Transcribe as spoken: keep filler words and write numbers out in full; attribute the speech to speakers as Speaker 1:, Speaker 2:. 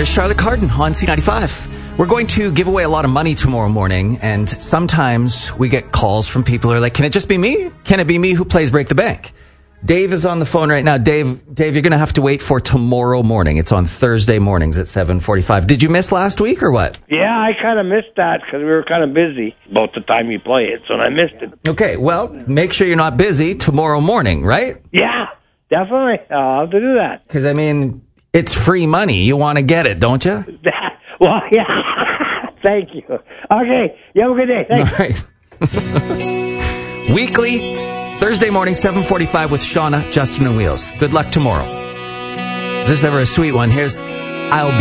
Speaker 1: is Charlotte Cardin on C ninety-five. We're going to give away a lot of money tomorrow morning, and sometimes we get calls from people who are like, can it just be me? Can it be me who plays Break the Bank? Dave is on the phone right now. Dave, Dave, you're going to have to wait for tomorrow morning. It's on Thursday mornings at seven forty-five. Did you miss last week or what?
Speaker 2: Yeah, I kind of missed that because we were kind of busy about the time you play it, so I missed it.
Speaker 1: Okay, well, make sure you're not busy tomorrow morning, right?
Speaker 2: Yeah, definitely. I'll have to do that.
Speaker 1: Because, I mean, it's free money. You want to get it, don't you?
Speaker 2: Well, yeah. Thank you. Okay, you have a good day. Thanks.
Speaker 1: All right. Weekly, Thursday morning, seven forty-five with Shauna, Justin, and Wheels. Good luck tomorrow. Is this ever a sweet one? Here's I'll Be